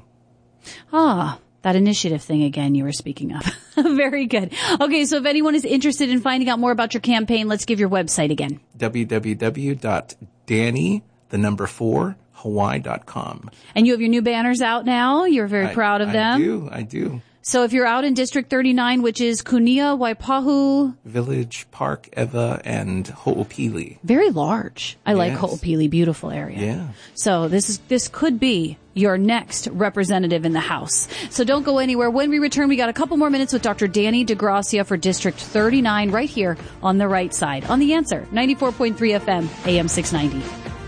D: Ah, that initiative thing again you were speaking of. Very good. Okay, so if anyone is interested in finding out more about your campaign, let's give your website again.
K: w w w dot danny, the number four, hawaii dot com.
D: And you have your new banners out now. You're very
K: I,
D: proud of
K: I
D: them.
K: I do, I do.
D: So if you're out in District thirty-nine, which is Kunia, Waipahu,
K: Village, Park, Eva, and Ho'opili.
D: Very large. I yes. like Ho'opili. Beautiful area.
K: Yeah.
D: So this is, this could be your next representative in the House. So don't go anywhere. When we return, we got a couple more minutes with Doctor Danny DeGracia for District thirty-nine right here on the right side. On The Answer, ninety-four point three F M, A M six ninety.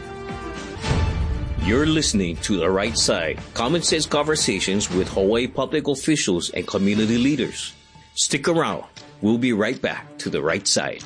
J: You're listening to The Right Side, common sense conversations with Hawaii public officials and community leaders. Stick around. We'll be right back to The Right Side.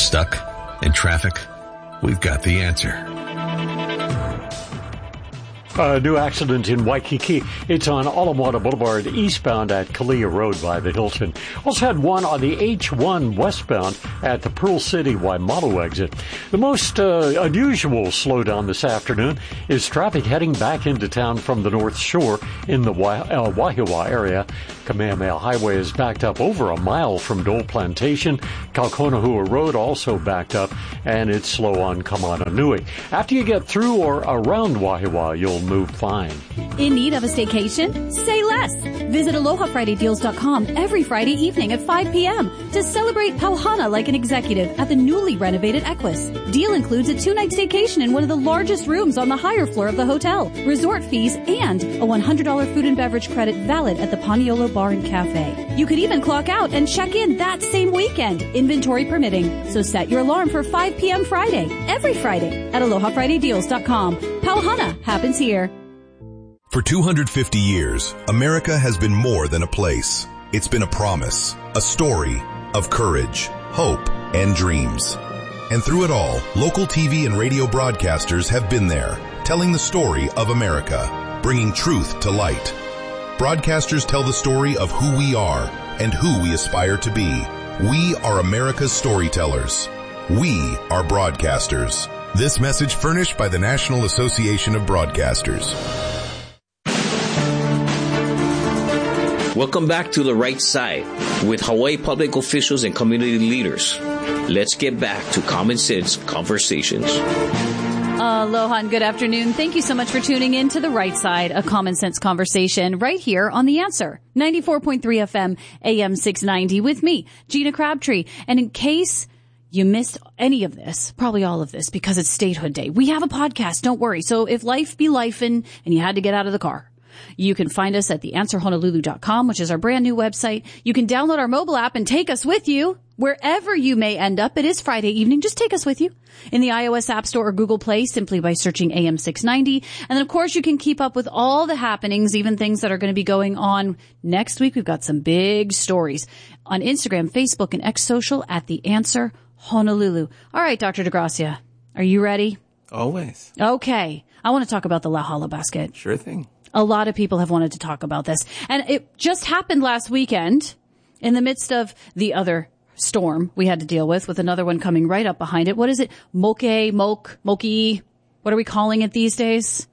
L: Stuck in traffic? We've got the answer.
A: A new accident in Waikiki. It's on Ala Moana Boulevard eastbound at Kalia Road by the Hilton. Also had one on the H one westbound at the Pearl City Waimalu exit. The most uh, unusual slowdown this afternoon is traffic heading back into town from the North Shore in the Wai- uh, Waihiwa area. Kamehameha Highway is backed up over a mile from Dole Plantation. Kalkonahua Road also backed up, and it's slow on Kamananui. After you get through or around Waihiwa, you'll move fine.
D: In need of a staycation? Say less. Visit aloha friday deals dot com every Friday evening at five p.m. to celebrate Pauhana like an executive at the newly renovated Equus. Deal includes a two-night staycation in one of the largest rooms on the higher floor of the hotel, resort fees, and a one hundred dollars food and beverage credit valid at the Paniolo Bar and Cafe. You could even clock out and check in that same weekend, inventory permitting. So set your alarm for five p.m. Friday, every Friday at aloha friday deals dot com. Pauhana happens here.
B: For two hundred fifty years, America has been more than a place. It's been a promise, a story of courage, hope, and dreams. And through it all, local T V and radio broadcasters have been there, telling the story of America, bringing truth to light. Broadcasters tell the story of who we are and who we aspire to be. We are America's storytellers. We are broadcasters. This message furnished by the National Association of Broadcasters.
J: Welcome back to The Right Side with Hawaii public officials and community leaders. Let's get back to Common Sense Conversations.
D: Aloha and good afternoon. Thank you so much for tuning in to The Right Side, a Common Sense Conversation right here on The Answer, ninety-four point three F M, A M six ninety with me, Gina Crabtree. And in case you missed any of this, probably all of this, because it's Statehood Day, we have a podcast, don't worry. So if life be lifin' and you had to get out of the car, you can find us at the answer honolulu dot com, which is our brand new website. You can download our mobile app and take us with you wherever you may end up. It is Friday evening. Just take us with you in the iOS App Store or Google Play simply by searching A M six ninety. And then, of course, you can keep up with all the happenings, even things that are going to be going on next week. We've got some big stories on Instagram, Facebook, and X Social at The Answer Honolulu. All right, Doctor DeGracia, are you ready?
K: Always.
D: Okay. I want to talk about the Lauhala basket.
K: Sure thing.
D: A lot of people have wanted to talk about this. And it just happened last weekend in the midst of the other storm we had to deal with, with another one coming right up behind it. What is it? Moke, Moke, Moki? What are we calling it these days?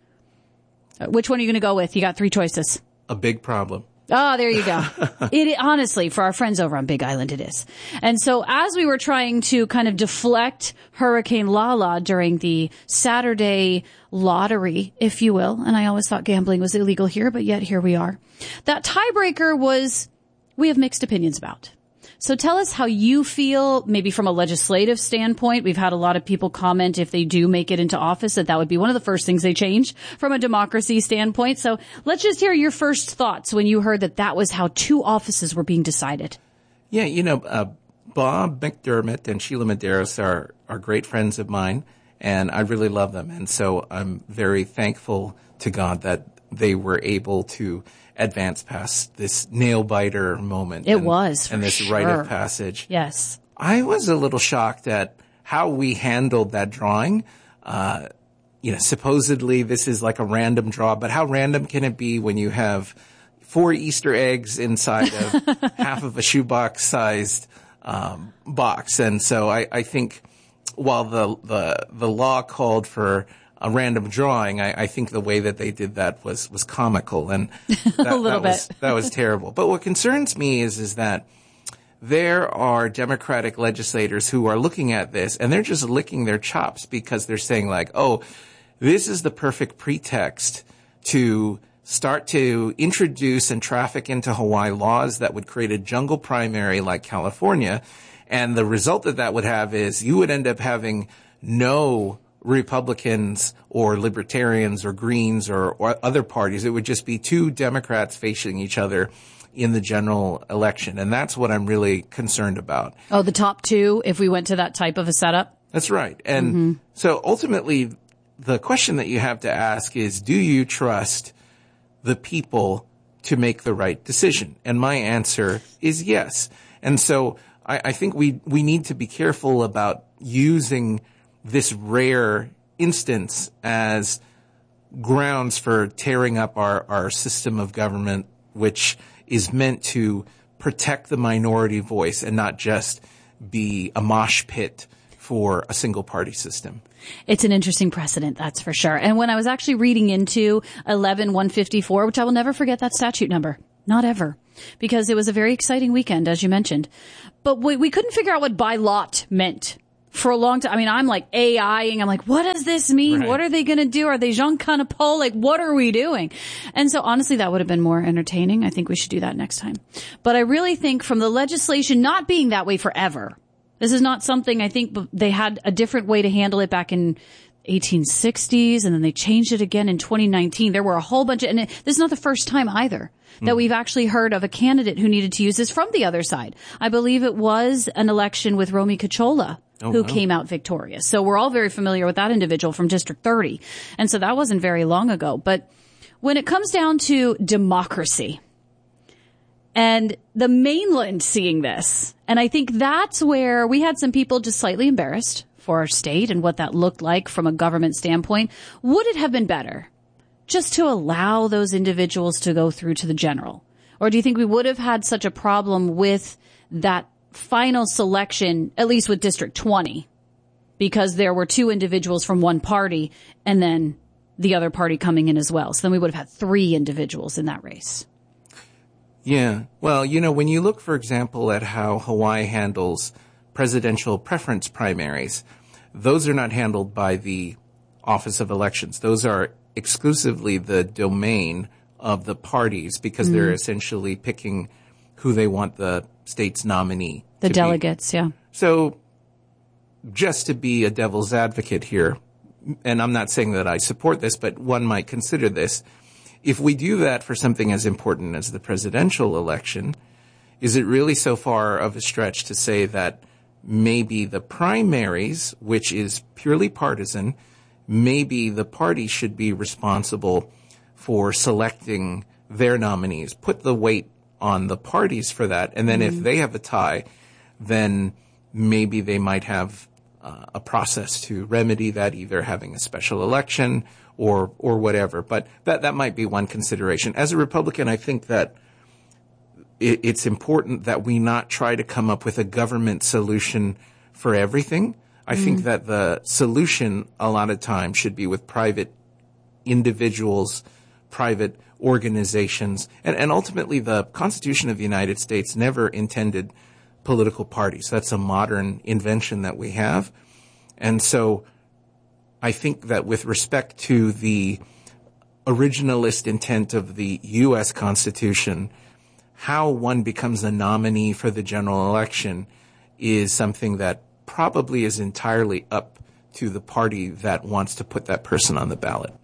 D: Uh, which one are you going to go with? You got three choices.
K: A big problem.
D: Oh, there you go. It honestly, for our friends over on Big Island, it is. And so as we were trying to kind of deflect Hurricane Lala during the Saturday lottery, if you will, and I always thought gambling was illegal here, but yet here we are. That tiebreaker was, we have mixed opinions about. So tell us how you feel, maybe from a legislative standpoint. We've had a lot of people comment if they do make it into office that that would be one of the first things they change from a democracy standpoint. So let's just hear your first thoughts when you heard that that was how two offices were being decided.
K: Yeah, you know, uh, Bob McDermott and Sheila Medeiros are, are great friends of mine, and I really love them. And so I'm very thankful to God that they were able to advance past this nail-biter moment.
D: It
K: and,
D: was,
K: And this
D: sure.
K: rite of passage.
D: Yes.
K: I was a little shocked at how we handled that drawing. Uh, you know, supposedly this is like a random draw, but how random can it be when you have four Easter eggs inside of half of a shoebox-sized um, box? And so I, I think while the, the, the law called for a random drawing, I, I think the way that they did that was, was comical, and that,
D: a little
K: that
D: bit.
K: was, that was terrible. But what concerns me is, is that there are Democratic legislators who are looking at this and they're just licking their chops because they're saying like, oh, this is the perfect pretext to start to introduce and traffic into Hawaii laws that would create a jungle primary like California. And the result that that would have is you would end up having no Republicans or Libertarians or Greens or, or other parties. It would just be two Democrats facing each other in the general election. And that's what I'm really concerned about.
D: Oh, the top two, if we went to that type of a setup?
K: That's right. And mm-hmm. so ultimately, the question that you have to ask is, do you trust the people to make the right decision? And my answer is yes. And so I, I think we, we need to be careful about using this rare instance as grounds for tearing up our, our system of government, which is meant to protect the minority voice and not just be a mosh pit for a single party system.
D: It's an interesting precedent, that's for sure. And when I was actually reading into eleven one fifty-four, which I will never forget that statute number, not ever, because it was a very exciting weekend, as you mentioned. But we, we couldn't figure out what by lot meant for a long time. I mean, I'm like AIing. I'm like, what does this mean? Right. What are they going to do? Are they Jean Canapol? Like, what are we doing? And so honestly, that would have been more entertaining. I think we should do that next time. But I really think from the legislation not being that way forever, this is not something I think they had a different way to handle it back in eighteen sixties, and then they changed it again in twenty nineteen. There were a whole bunch of, and it, this is not the first time either that mm. we've actually heard of a candidate who needed to use this from the other side. I believe it was an election with Romy Cachola, oh, who wow. came out victorious. So we're all very familiar with that individual from District thirty. And so that wasn't very long ago. But when it comes down to democracy, and the mainland seeing this, and I think that's where we had some people just slightly embarrassed for our state and what that looked like from a government standpoint. Would it have been better just to allow those individuals to go through to the general? Or do you think we would have had such a problem with that final selection, at least with District twenty, because there were two individuals from one party and then the other party coming in as well? So then we would have had three individuals in that race.
K: Yeah. Well, you know, when you look, for example, at how Hawaii handles presidential preference primaries, those are not handled by the Office of Elections. Those are exclusively the domain of the parties because mm-hmm. they're essentially picking who they want the state's nominee
D: The
K: to
D: delegates,
K: be.
D: yeah.
K: So just to be a devil's advocate here, and I'm not saying that I support this, but one might consider this. If we do that for something as important as the presidential election, is it really so far of a stretch to say that maybe the primaries, which is purely partisan, maybe the party should be responsible for selecting their nominees, put the weight on the parties for that, and then mm-hmm. if they have a tie, then maybe they might have uh, a process to remedy that, either having a special election or or whatever. But that, that might be one consideration. As a Republican, I think that it, it's important that we not try to come up with a government solution for everything. I mm. think that the solution a lot of times should be with private individuals, private organizations, and, and ultimately the Constitution of the United States never intended political parties. That's a modern invention that we have. And so I think that with respect to the originalist intent of the U S Constitution, how one becomes a nominee for the general election is something that probably is entirely up to the party that wants to put that person on the ballot.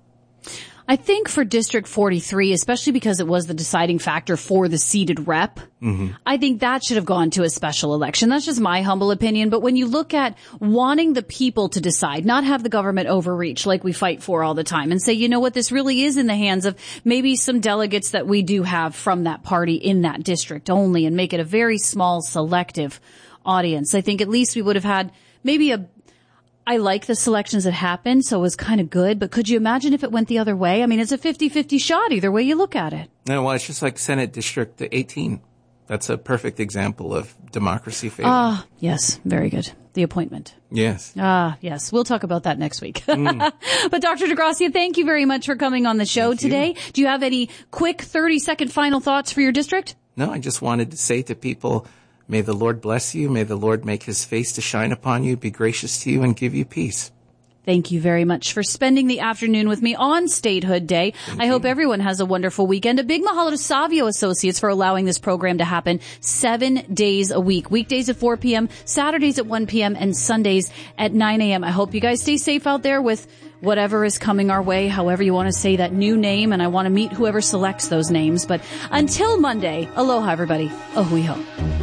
D: I think for District forty-three, especially because it was the deciding factor for the seated rep, mm-hmm. I think that should have gone to a special election. That's just my humble opinion. But when you look at wanting the people to decide, not have the government overreach like we fight for all the time, and say, you know what, this really is in the hands of maybe some delegates that we do have from that party in that district only, and make it a very small, selective audience. I think at least we would have had maybe a I like the selections that happened, so it was kind of good. But could you imagine if it went the other way? I mean, it's a fifty-fifty shot either way you look at it.
K: No, well, it's just like Senate District eighteen. That's a perfect example of democracy failing.
D: Ah, yes. Very good. The appointment.
K: Yes.
D: Ah, yes. We'll talk about that next week. Mm. But Doctor DeGracia, thank you very much for coming on the show thank today. You. Do you have any quick thirty-second final thoughts for your district?
K: No, I just wanted to say to people, may the Lord bless you. May the Lord make his face to shine upon you, be gracious to you, and give you peace.
D: Thank you very much for spending the afternoon with me on Statehood Day. Thank I you. hope everyone has a wonderful weekend. A big mahalo to Savio Associates for allowing this program to happen seven days a week. Weekdays at four p.m., Saturdays at one p.m., and Sundays at nine a.m. I hope you guys stay safe out there with whatever is coming our way, however you want to say that new name, and I want to meet whoever selects those names. But until Monday, aloha, everybody. Ahui ho.